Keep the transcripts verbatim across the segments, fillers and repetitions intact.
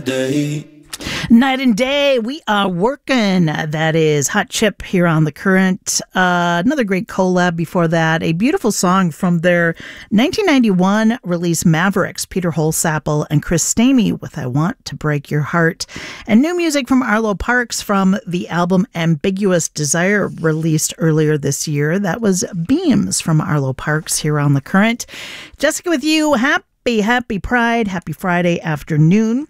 Day. Night and day, we are working. That is Hot Chip here on The Current. Uh, another great collab before that. A beautiful song from their nineteen ninety-one release Mavericks, Peter Holsapple and Chris Stamey with I Want to Break Your Heart. And new music from Arlo Parks from the album Ambiguous Desire released earlier this year. That was Beams from Arlo Parks here on The Current. Jessica with you. Happy, happy Pride. Happy Friday afternoon.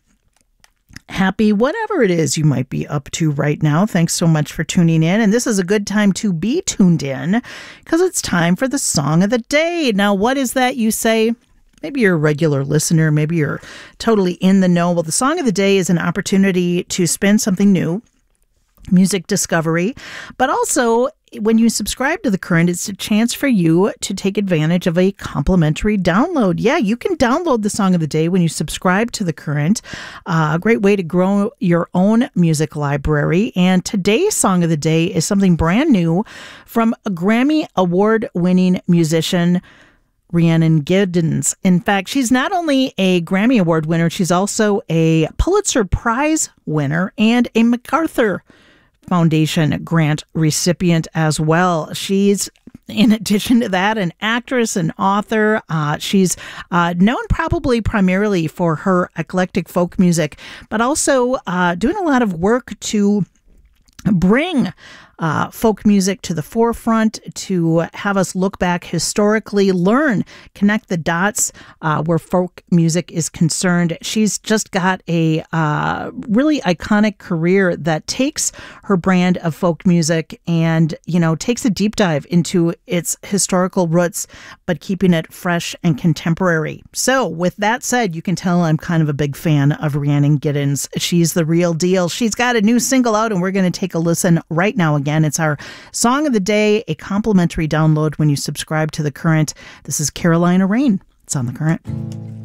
Happy whatever it is you might be up to right now. Thanks so much for tuning in. And this is a good time to be tuned in because it's time for the song of the day. Now, what is that you say? Maybe you're a regular listener. Maybe you're totally in the know. Well, the song of the day is an opportunity to spin something new, music discovery, but also when you subscribe to The Current, it's a chance for you to take advantage of a complimentary download. Yeah, you can download the song of the day when you subscribe to The Current. Uh, a great way to grow your own music library. And today's song of the day is something brand new from a Grammy Award-winning musician, Rhiannon Giddens. In fact, she's not only a Grammy Award winner, she's also a Pulitzer Prize winner and a MacArthur Foundation grant recipient as well. She's, in addition to that, an actress and author. Uh, she's uh, known probably primarily for her eclectic folk music, but also uh, doing a lot of work to bring uh, folk music to the forefront, to have us look back historically, learn, connect the dots uh, where folk music is concerned. She's just got a uh, really iconic career that takes her brand of folk music and, you know, takes a deep dive into its historical roots, but keeping it fresh and contemporary. So with that said, you can tell I'm kind of a big fan of Rhiannon Giddens. She's the real deal. She's got a new single out and we're going to take a listen right now. Again, it's our song of the day, a complimentary download when you subscribe to The Current. This is Carolina Rain. It's on The Current.